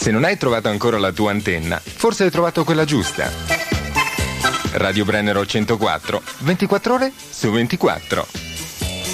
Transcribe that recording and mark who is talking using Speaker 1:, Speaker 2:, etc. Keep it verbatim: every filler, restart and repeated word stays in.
Speaker 1: Se non hai trovato ancora la tua antenna, forse hai trovato quella giusta. Radio Brennero centoquattro, ventiquattro ore su ventiquattro.